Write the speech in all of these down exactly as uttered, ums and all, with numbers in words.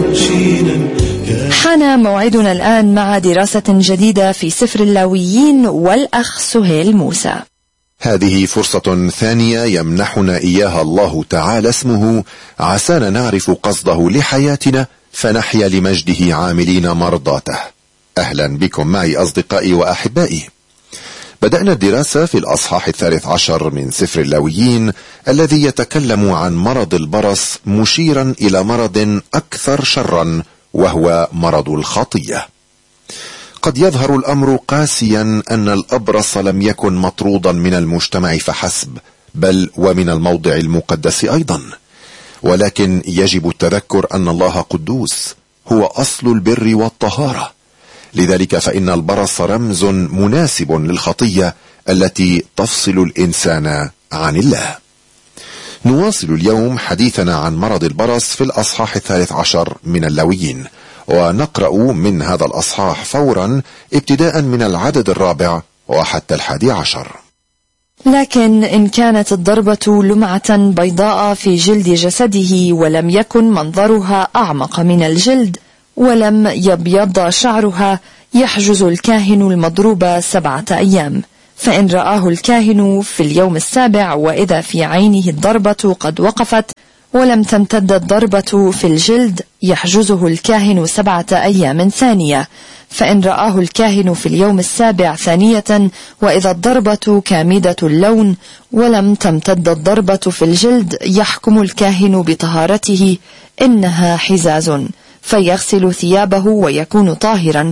حان موعدنا الآن مع دراسة جديدة في سفر اللاويين والأخ سهيل موسى. هذه فرصة ثانية يمنحنا إياها الله تعالى اسمه، عسانا نعرف قصده لحياتنا فنحيا لمجده عاملين مرضاته. أهلا بكم معي أصدقائي وأحبائي. بدأنا الدراسة في الأصحاح الثالث عشر من سفر اللاويين الذي يتكلم عن مرض البرص، مشيرا إلى مرض أكثر شرا وهو مرض الخطية. قد يظهر الأمر قاسيا أن الأبرص لم يكن مطرودا من المجتمع فحسب، بل ومن الموضع المقدس أيضا، ولكن يجب التذكر أن الله قدوس، هو أصل البر والطهارة. لذلك فإن البرص رمز مناسب للخطية التي تفصل الإنسان عن الله. نواصل اليوم حديثنا عن مرض البرص في الأصحاح الثالث عشر من اللاويين، ونقرأ من هذا الأصحاح فورا ابتداء من العدد الرابع وحتى الحادي عشر. لكن إن كانت الضربة لمعة بيضاء في جلد جسده ولم يكن منظرها أعمق من الجلد ولم يبيض شعرها، يحجز الكاهن المضروب سبعة أيام. فإن رآه الكاهن في اليوم السابع وإذا في عينه الضربة قد وقفت ولم تمتد الضربة في الجلد، يحجزه الكاهن سبعة أيام ثانية. فإن رآه الكاهن في اليوم السابع ثانية وإذا الضربة كامدة اللون ولم تمتد الضربة في الجلد، يحكم الكاهن بطهارته، إنها حزاز، فيغسل ثيابه ويكون طاهرا.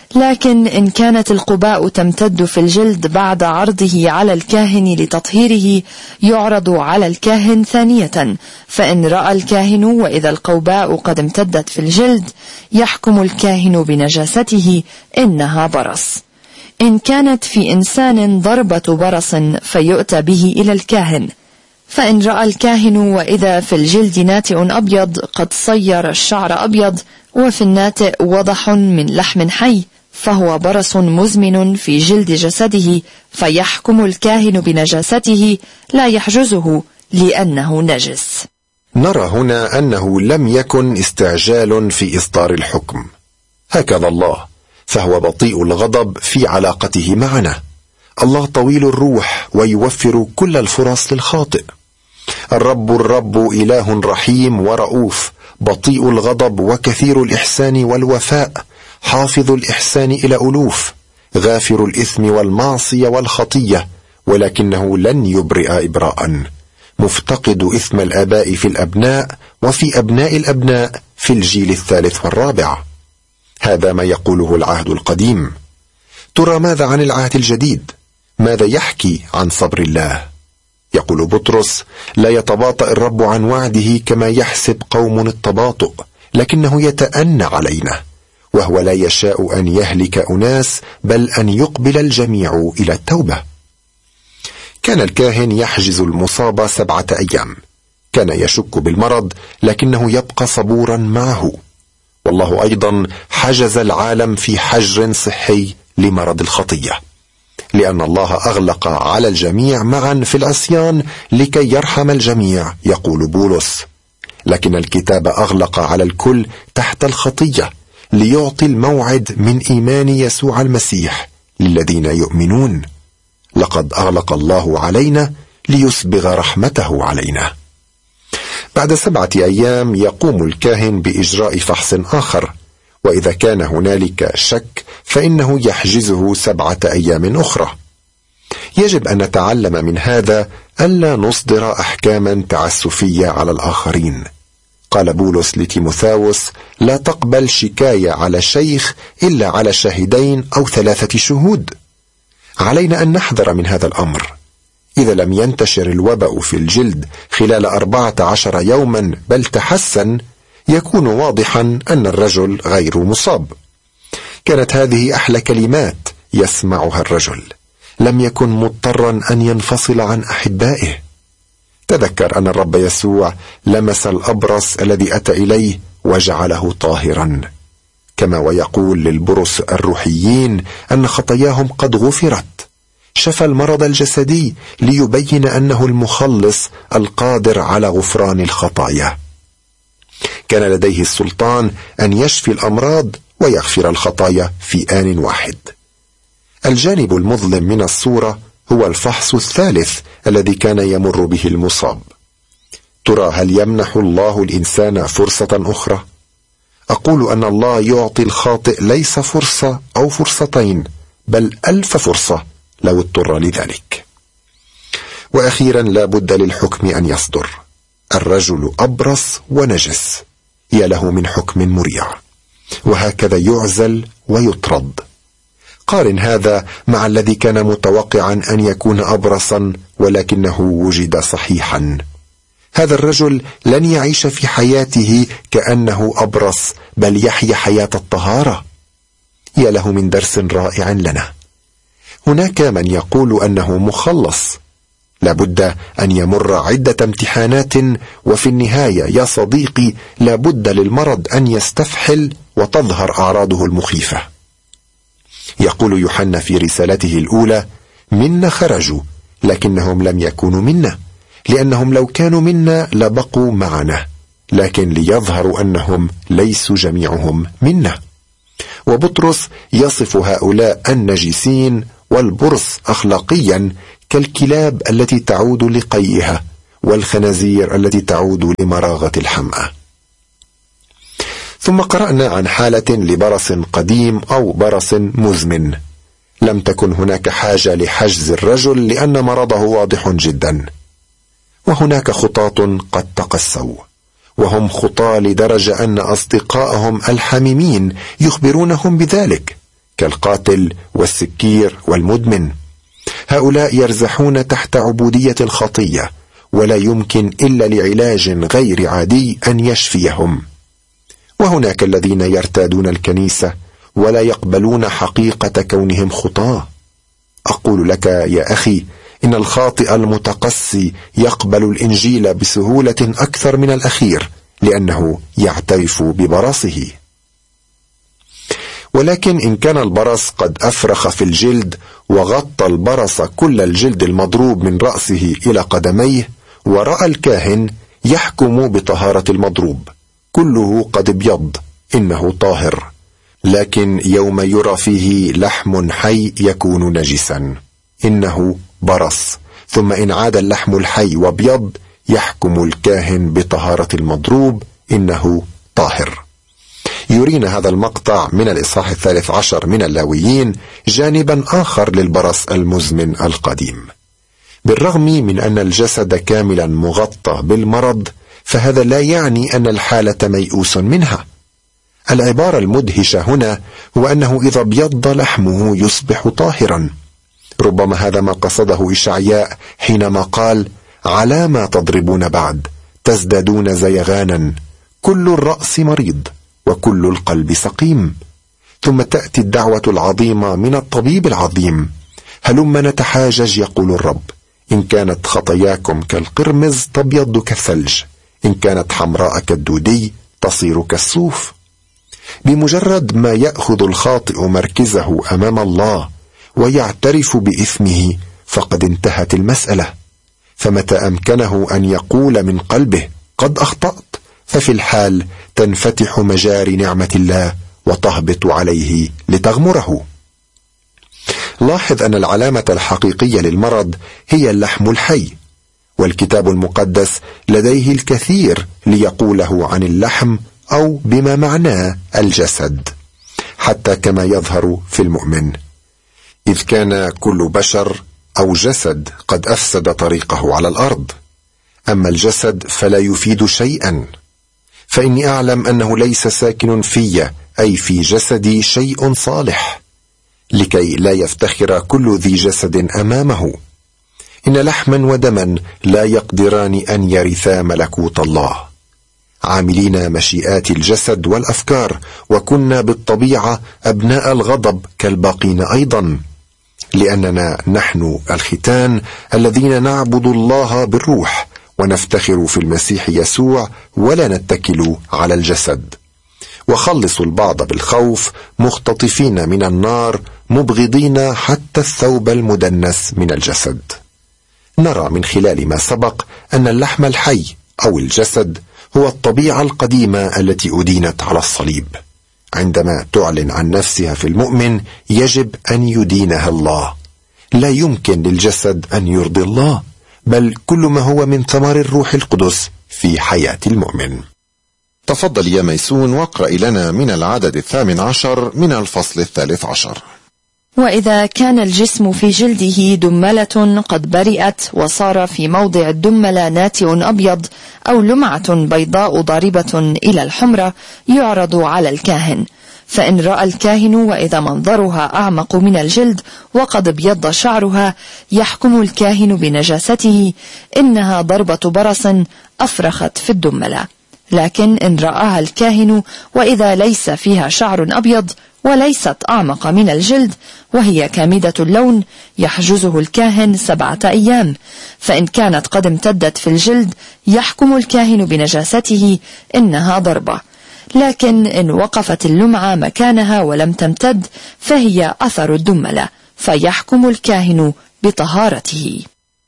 لكن إن كانت القباء تمتد في الجلد بعد عرضه على الكاهن لتطهيره، يعرض على الكاهن ثانية. فإن رأى الكاهن وإذا القوباء قد امتدت في الجلد، يحكم الكاهن بنجاسته، إنها برص. إن كانت في إنسان ضربة برص فيؤتى به إلى الكاهن. فإن رأى الكاهن وإذا في الجلد ناتئ أبيض قد صير الشعر أبيض وفي الناتئ وضح من لحم حي، فهو برص مزمن في جلد جسده، فيحكم الكاهن بنجاسته، لا يحجزه لأنه نجس. نرى هنا أنه لم يكن استعجال في إصدار الحكم، هكذا الله، فهو بطيء الغضب في علاقته معنا. الله طويل الروح ويوفر كل الفرص للخاطئ. الرب الرب إله رحيم ورؤوف، بطيء الغضب وكثير الإحسان والوفاء، حافظ الإحسان إلى ألوف، غافر الإثم والمعصية والخطية، ولكنه لن يبرئ إبراء، مفتقد إثم الآباء في الأبناء وفي أبناء الأبناء في الجيل الثالث والرابع. هذا ما يقوله العهد القديم. ترى ماذا عن العهد الجديد؟ ماذا يحكي عن صبر الله؟ يقول بطرس: لا يتباطأ الرب عن وعده كما يحسب قوم التباطؤ، لكنه يتأنى علينا، وهو لا يشاء أن يهلك أناس بل أن يقبل الجميع إلى التوبة. كان الكاهن يحجز المصاب سبعة أيام، كان يشك بالمرض لكنه يبقى صبورا معه. والله أيضا حجز العالم في حجر صحي لمرض الخطية، لأن الله أغلق على الجميع معا في العصيان لكي يرحم الجميع، يقول بولس. لكن الكتاب أغلق على الكل تحت الخطية ليعطي الموعد من إيمان يسوع المسيح للذين يؤمنون. لقد أغلق الله علينا ليسبغ رحمته علينا. بعد سبعة أيام يقوم الكاهن بإجراء فحص آخر، وإذا كان هنالك شك فإنه يحجزه سبعة أيام أخرى. يجب أن نتعلم من هذا ألا نصدر أحكاما تعسفية على الآخرين. قال بولس لتيموثاوس: لا تقبل شكاية على شيخ إلا على شاهدين أو ثلاثة شهود. علينا أن نحذر من هذا الأمر. إذا لم ينتشر الوباء في الجلد خلال أربعة عشر يوما بل تحسن، يكون واضحا أن الرجل غير مصاب. كانت هذه أحلى كلمات يسمعها الرجل، لم يكن مضطرا أن ينفصل عن أحبائه. تذكر أن الرب يسوع لمس الأبرص الذي أتى إليه وجعله طاهرا، كما ويقول للبرص الروحيين أن خطاياهم قد غفرت. شفى المرض الجسدي ليبين أنه المخلص القادر على غفران الخطايا. كان لديه السلطان أن يشفي الأمراض ويغفر الخطايا في آن واحد. الجانب المظلم من الصورة هو الفحص الثالث الذي كان يمر به المصاب. ترى هل يمنح الله الإنسان فرصة أخرى؟ أقول أن الله يعطي الخاطئ ليس فرصة أو فرصتين، بل ألف فرصة لو اضطر لذلك. وأخيرا لا بد للحكم أن يصدر. الرجل أبرص ونجس، يا له من حكم مريع، وهكذا يعزل ويطرد. قارن هذا مع الذي كان متوقعا أن يكون أبرصا ولكنه وجد صحيحا. هذا الرجل لن يعيش في حياته كأنه أبرص، بل يحيا حياة الطهارة. يا له من درس رائع لنا. هناك من يقول أنه مخلص. لابد أن يمر عدة امتحانات، وفي النهاية يا صديقي لابد للمرض أن يستفحل وتظهر أعراضه المخيفة. يقول يوحنا في رسالته الأولى: منا خرجوا لكنهم لم يكونوا منا، لأنهم لو كانوا منا لبقوا معنا، لكن ليظهروا أنهم ليسوا جميعهم منا. وبطرس يصف هؤلاء النجسين والبرص أخلاقيا كالكلاب التي تعود لقيها، والخنازير التي تعود لمراغة الحمأة. ثم قرأنا عن حالة لبرص قديم أو برص مزمن. لم تكن هناك حاجة لحجز الرجل لأن مرضه واضح جدا. وهناك خطاة قد تقسوا، وهم خطاة لدرجة أن أصدقائهم الحميمين يخبرونهم بذلك، كالقاتل والسكير والمدمن. هؤلاء يرزحون تحت عبودية الخطية، ولا يمكن إلا لعلاج غير عادي أن يشفيهم. وهناك الذين يرتادون الكنيسة ولا يقبلون حقيقة كونهم خطاة. أقول لك يا أخي إن الخاطئ المتقسي يقبل الإنجيل بسهولة أكثر من الأخير، لأنه يعترف ببرصه. ولكن إن كان البرص قد أفرخ في الجلد وغطى البرص كل الجلد المضروب من رأسه إلى قدميه، ورأى الكاهن يحكم بطهارة المضروب، كله قد ابيض، إنه طاهر. لكن يوم يرى فيه لحم حي يكون نجسا، إنه برص. ثم إن عاد اللحم الحي وابيض يحكم الكاهن بطهارة المضروب، إنه طاهر. يرينا هذا المقطع من الإصحاح الثالث عشر من اللاويين جانبا آخر للبرص المزمن القديم. بالرغم من أن الجسد كاملا مغطى بالمرض، فهذا لا يعني أن الحالة ميؤوس منها. العبارة المدهشة هنا هو أنه إذا ابيض لحمه يصبح طاهرا. ربما هذا ما قصده إشعياء حينما قال: على ما تضربون بعد تزدادون زيغانا، كل الرأس مريض وكل القلب سقيم. ثم تأتي الدعوة العظيمة من الطبيب العظيم: هلم نتحاجج يقول الرب، إن كانت خطاياكم كالقرمز تبيض كالثلج، إن كانت حمراء كالدودي تصير كالصوف. بمجرد ما يأخذ الخاطئ مركزه أمام الله ويعترف بإثمه فقد انتهت المسألة. فمتى أمكنه أن يقول من قلبه قد أخطأت، ففي الحال تنفتح مجاري نعمة الله وتهبط عليه لتغمره. لاحظ أن العلامة الحقيقية للمرض هي اللحم الحي، والكتاب المقدس لديه الكثير ليقوله عن اللحم أو بما معناه الجسد، حتى كما يظهر في المؤمن، إذ كان كل بشر أو جسد قد أفسد طريقه على الأرض. أما الجسد فلا يفيد شيئا، فإني أعلم أنه ليس ساكن في أي في جسدي شيء صالح، لكي لا يفتخر كل ذي جسد أمامه. إن لحما ودما لا يقدران أن يرثا ملكوت الله، عاملين مشيئات الجسد والأفكار، وكنا بالطبيعة أبناء الغضب كالباقين أيضا، لأننا نحن الختان الذين نعبد الله بالروح ونفتخر في المسيح يسوع ولا نتكل على الجسد. وخلصوا البعض بالخوف، مختطفين من النار، مبغضين حتى الثوب المدنس من الجسد. نرى من خلال ما سبق أن اللحم الحي أو الجسد هو الطبيعة القديمة التي أدينت على الصليب. عندما تعلن عن نفسها في المؤمن يجب أن يدينها الله. لا يمكن للجسد أن يرضي الله، بل كل ما هو من ثمر الروح القدس في حياة المؤمن. تفضل يا ميسون واقرأ لنا من العدد الثامن عشر من الفصل الثالث عشر. وإذا كان الجسم في جلده دملة قد برئت وصار في موضع الدملة ناتئ أبيض أو لمعة بيضاء ضاربة إلى الحمرة يعرض على الكاهن، فإن رأى الكاهن وإذا منظرها أعمق من الجلد وقد ابيض شعرها يحكم الكاهن بنجاسته، إنها ضربة برص أفرخت في الدملة. لكن إن رآها الكاهن وإذا ليس فيها شعر أبيض وليست أعمق من الجلد وهي كامدة اللون يحجزه الكاهن سبعة أيام، فإن كانت قد امتدت في الجلد يحكم الكاهن بنجاسته، إنها ضربة. لكن إن وقفت اللمعة مكانها ولم تمتد فهي أثر الدملة، فيحكم الكاهن بطهارته.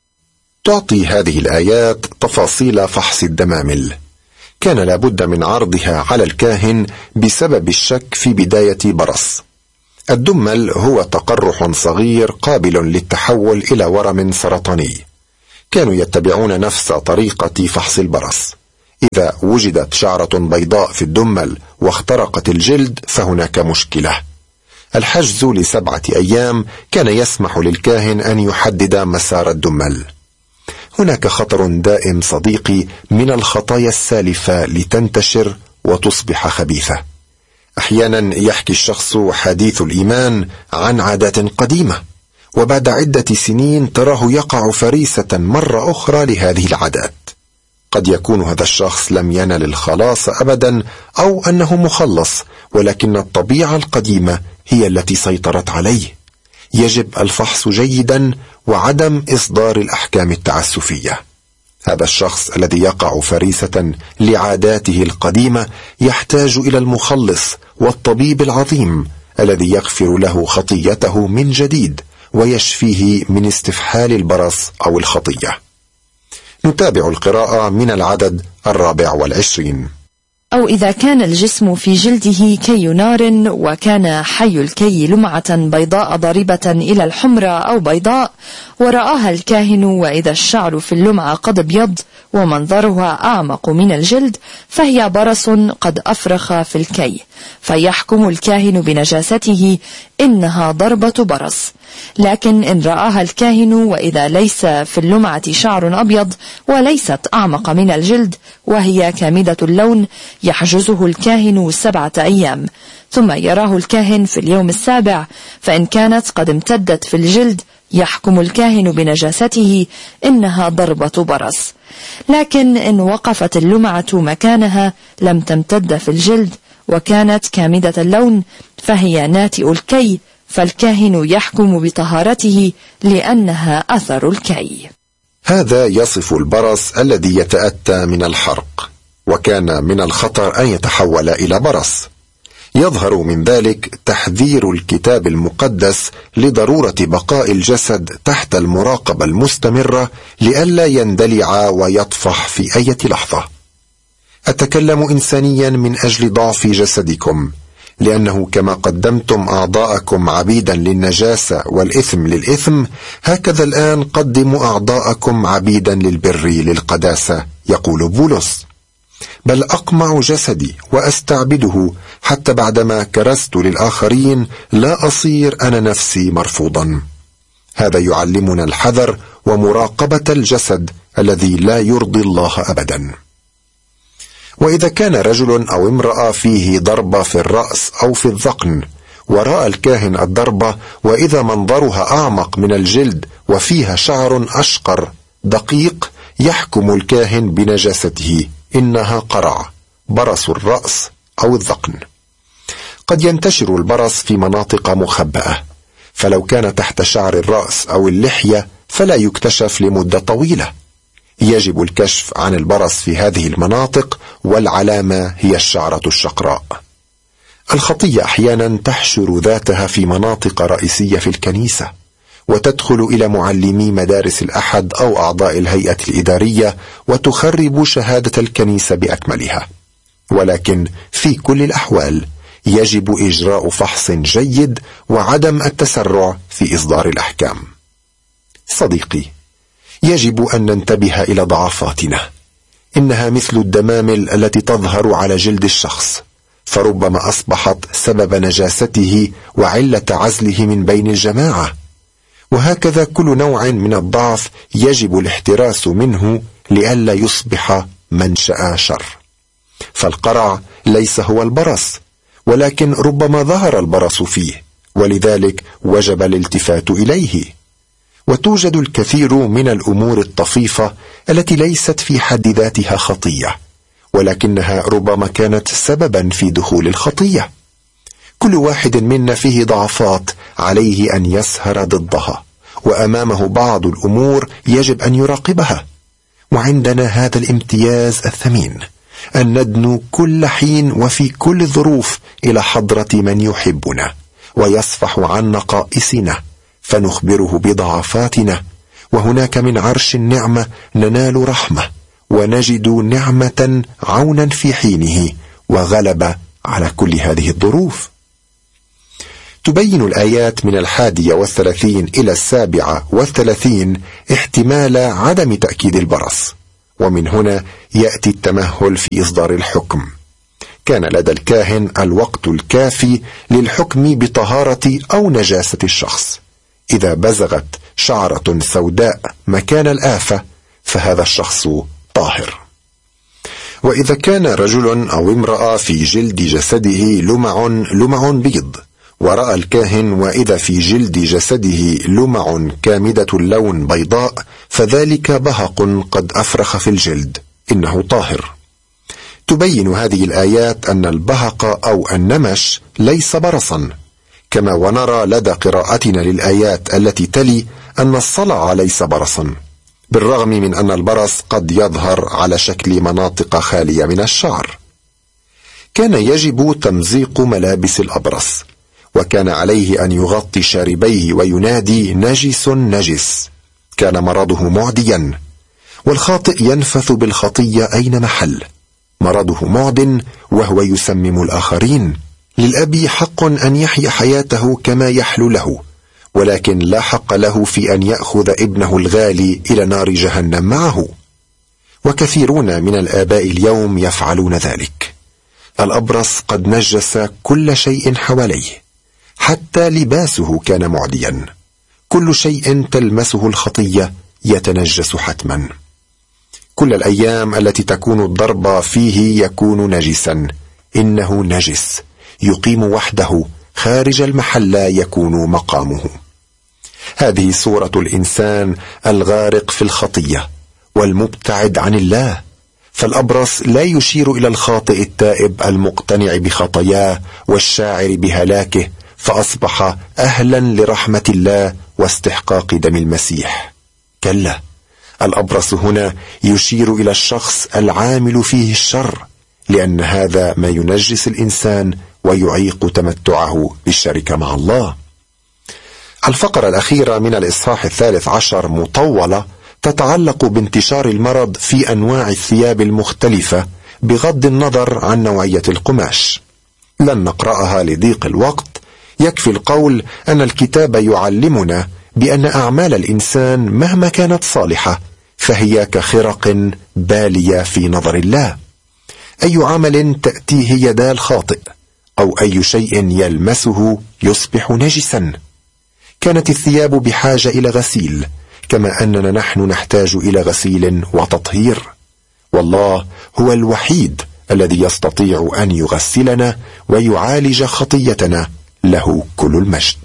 تعطي هذه الآيات تفاصيل فحص الدمامل. كان لابد من عرضها على الكاهن بسبب الشك في بداية برص. الدمل هو تقرح صغير قابل للتحول إلى ورم سرطاني. كانوا يتبعون نفس طريقة فحص البرص. إذا وجدت شعرة بيضاء في الدمل واخترقت الجلد فهناك مشكلة. الحجز لسبعة أيام كان يسمح للكاهن أن يحدد مسار الدمل. هناك خطر دائم صديقي من الخطايا السالفة لتنتشر وتصبح خبيثة. أحيانا يحكي الشخص حديث الإيمان عن عادات قديمة، وبعد عدة سنين تراه يقع فريسة مرة أخرى لهذه العادات. قد يكون هذا الشخص لم ينل الخلاص أبدا، أو أنه مخلص، ولكن الطبيعة القديمة هي التي سيطرت عليه. يجب الفحص جيدا وعدم إصدار الأحكام التعسفية. هذا الشخص الذي يقع فريسة لعاداته القديمة يحتاج إلى المخلص والطبيب العظيم الذي يغفر له خطيته من جديد ويشفيه من استفحال البرص أو الخطية. نتابع القراءة من العدد الرابع والعشرين. أو إذا كان الجسم في جلده كي نار وكان حي الكي لمعة بيضاء ضاربة إلى الحمرة أو بيضاء ورآها الكاهن وإذا الشعر في اللمعة قد ابيض ومنظرها أعمق من الجلد فهي برص قد أفرخ في الكي، فيحكم الكاهن بنجاسته، إنها ضربة برص. لكن إن رآها الكاهن وإذا ليس في اللمعة شعر أبيض وليست أعمق من الجلد وهي كامدة اللون يحجزه الكاهن سبعة أيام، ثم يراه الكاهن في اليوم السابع، فإن كانت قد امتدت في الجلد يحكم الكاهن بنجاسته، إنها ضربة برص. لكن إن وقفت اللمعة مكانها لم تمتد في الجلد وكانت كامدة اللون فهي ناتئ الكي، فالكاهن يحكم بطهارته لأنها أثر الكي. هذا يصف البرص الذي يتأتى من الحرق، وكان من الخطر أن يتحول إلى برص. يظهر من ذلك تحذير الكتاب المقدس لضرورة بقاء الجسد تحت المراقبة المستمرة لئلا يندلع ويطفح في أي لحظة. أتكلم إنسانيا من أجل ضعف جسدكم، لأنه كما قدمتم أعضاءكم عبيدا للنجاسة والإثم للإثم، هكذا الآن قدموا أعضاءكم عبيدا للبر للقداسة، يقول بولس. بل أقمع جسدي وأستعبده، حتى بعدما كرست للآخرين لا أصير أنا نفسي مرفوضا. هذا يعلمنا الحذر ومراقبة الجسد الذي لا يرضي الله أبدا. وإذا كان رجل أو امرأة فيه ضربة في الرأس أو في الذقن، ورأى الكاهن الضربة وإذا منظرها أعمق من الجلد وفيها شعر أشقر دقيق، يحكم الكاهن بنجاسته، إنها قرع، برص الرأس أو الذقن. قد ينتشر البرص في مناطق مخبأة، فلو كان تحت شعر الرأس أو اللحية فلا يكتشف لمدة طويلة. يجب الكشف عن البرص في هذه المناطق، والعلامة هي الشعرة الشقراء. الخطية أحيانا تحشر ذاتها في مناطق رئيسية في الكنيسة، وتدخل إلى معلمي مدارس الأحد أو أعضاء الهيئة الإدارية وتخرب شهادة الكنيسة بأكملها. ولكن في كل الأحوال يجب إجراء فحص جيد وعدم التسرع في إصدار الأحكام. صديقي، يجب أن ننتبه إلى ضعفاتنا. إنها مثل الدمامل التي تظهر على جلد الشخص، فربما أصبحت سبب نجاسته وعلة عزله من بين الجماعة. وهكذا كل نوع من الضعف يجب الاحتراس منه لئلا يصبح منشأ شر. فالقرع ليس هو البرص، ولكن ربما ظهر البرص فيه، ولذلك وجب الالتفات إليه. وتوجد الكثير من الأمور الطفيفة التي ليست في حد ذاتها خطية، ولكنها ربما كانت سببا في دخول الخطية. كل واحد منا فيه ضعفات عليه أن يسهر ضدها، وأمامه بعض الأمور يجب أن يراقبها. وعندنا هذا الامتياز الثمين أن ندنو كل حين وفي كل الظروف إلى حضرة من يحبنا ويصفح عن نقائصنا، فنخبره بضعفاتنا، وهناك من عرش النعمة ننال رحمة ونجد نعمة عونا في حينه وغلبة على كل هذه الظروف. تبين الآيات من الحادية والثلاثين إلى السابعة والثلاثين احتمال عدم تأكيد البرص، ومن هنا يأتي التمهل في إصدار الحكم. كان لدى الكاهن الوقت الكافي للحكم بطهارة أو نجاسة الشخص. إذا بزغت شعرة سوداء مكان الآفة فهذا الشخص طاهر. وإذا كان رجل أو امرأة في جلد جسده لمع لمع بيض، ورأى الكاهن وإذا في جلد جسده لمع كامدة اللون بيضاء، فذلك بهق قد أفرخ في الجلد، إنه طاهر. تبين هذه الآيات أن البهق أو النمش ليس برصا، كما ونرى لدى قراءتنا للآيات التي تلي أن الصلع ليس برصا، بالرغم من أن البرص قد يظهر على شكل مناطق خالية من الشعر. كان يجب تمزيق ملابس الأبرص، وكان عليه أن يغطي شاربيه وينادي نجس نجس. كان مرضه معديا، والخاطئ ينفث بالخطية أين محل. مرضه معد وهو يسمم الآخرين. للأب حق أن يحيا حياته كما يحلو له، ولكن لا حق له في أن يأخذ ابنه الغالي إلى نار جهنم معه. وكثيرون من الآباء اليوم يفعلون ذلك. الأبرص قد نجس كل شيء حواليه، حتى لباسه كان معديا. كل شيء تلمسه الخطية يتنجس حتما. كل الأيام التي تكون الضربة فيه يكون نجسا، إنه نجس يقيم وحده خارج المحل يكون مقامه. هذه صورة الإنسان الغارق في الخطية والمبتعد عن الله. فالأبرص لا يشير إلى الخاطئ التائب المقتنع بخطاياه والشاعر بهلاكه، فأصبح أهلا لرحمة الله واستحقاق دم المسيح. كلا، الأبرص هنا يشير إلى الشخص العامل فيه الشر، لأن هذا ما ينجس الإنسان ويعيق تمتعه بالشركة مع الله. الفقرة الأخيرة من الإصحاح الثالث عشر مطولة، تتعلق بانتشار المرض في أنواع الثياب المختلفة بغض النظر عن نوعية القماش. لن نقرأها لضيق الوقت، يكفي القول أن الكتاب يعلمنا بأن أعمال الإنسان مهما كانت صالحة فهي كخرق بالية في نظر الله. أي عمل تأتيه يدا الخاطئ أو أي شيء يلمسه يصبح نجسا. كانت الثياب بحاجة إلى غسيل، كما أننا نحن نحتاج إلى غسيل وتطهير. والله هو الوحيد الذي يستطيع أن يغسلنا ويعالج خطيتنا، له كل المجد.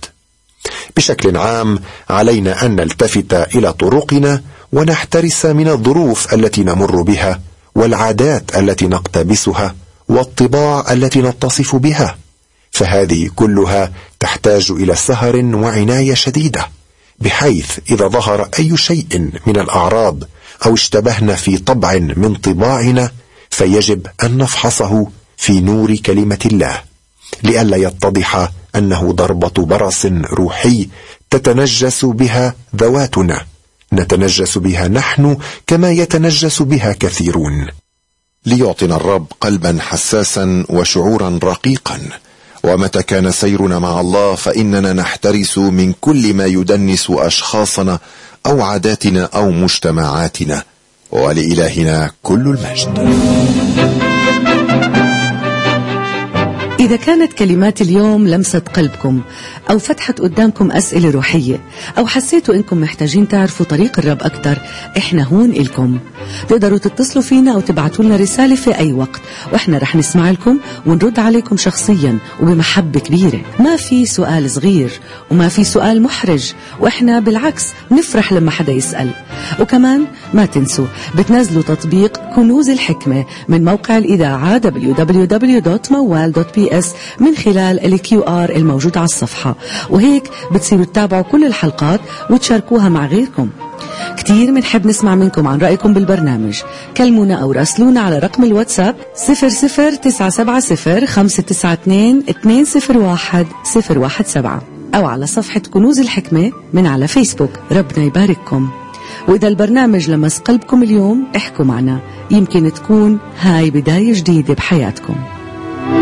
بشكل عام علينا أن نلتفت إلى طرقنا ونحترس من الظروف التي نمر بها والعادات التي نقتبسها والطباع التي نتصف بها، فهذه كلها تحتاج إلى سهر وعناية شديدة، بحيث إذا ظهر أي شيء من الأعراض أو اشتبهنا في طبع من طباعنا فيجب أن نفحصه في نور كلمة الله، لئلا يتضح أنه ضربة برص روحي تتنجس بها ذواتنا، نتنجس بها نحن كما يتنجس بها كثيرون. ليعطنا الرب قلبا حساسا وشعورا رقيقا، ومتى كان سيرنا مع الله فإننا نحترس من كل ما يدنس أشخاصنا أو عاداتنا أو مجتمعاتنا، ولإلهنا كل المجد. إذا كانت كلمات اليوم لمست قلبكم أو فتحت قدامكم أسئلة روحية أو حسيتوا إنكم محتاجين تعرفوا طريق الرب أكتر، إحنا هون إلكم. تقدروا تتصلوا فينا أو تبعتوا لنا رسالة في أي وقت، وإحنا رح نسمع لكم ونرد عليكم شخصيا وبمحبة كبيرة. ما في سؤال صغير وما في سؤال محرج، وإحنا بالعكس نفرح لما حدا يسأل. وكمان ما تنسوا بتنزلوا تطبيق كنوز الحكمة من موقع الإذاعة دبليو دبليو دبليو دوت موال دوت بي اس من خلال الكيو آر الموجود على الصفحة، وهيك بتصيروا تتابعوا كل الحلقات وتشاركوها مع غيركم. كتير منحب نسمع منكم عن رأيكم بالبرنامج. كلمونا أو راسلونا على رقم الواتساب صفر صفر تسعة سبعة صفر خمسة تسعة اثنين اثنين صفر واحد صفر واحد سبعة، أو على صفحة كنوز الحكمة من على فيسبوك. ربنا يبارككم. وإذا البرنامج لمس قلبكم اليوم احكوا معنا، يمكن تكون هاي بداية جديدة بحياتكم.